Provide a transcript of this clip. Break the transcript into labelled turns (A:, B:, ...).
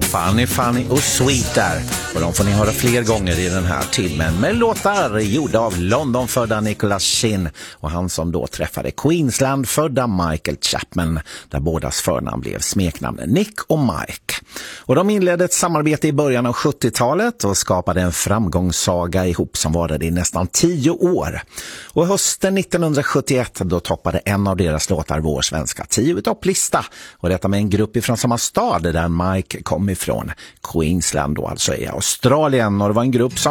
A: Funny och Sweet där. Och de får ni höra fler gånger i den här timmen med låtar gjorda av Londonfödda Nicholas Shinn och han som då träffade Queensland-födda Michael Chapman, där bådas förnamn blev smeknamnen Nick och Mike. Och de inledde ett samarbete i början av 70-talet och skapade en framgångssaga ihop som varade i nästan 10 år. Och hösten 1971 då toppade en av deras låtar vår svenska 10-topplista. Och detta med en grupp ifrån samma stad där Mike kom ifrån, Queensland då alltså i Australien. Och det var en grupp som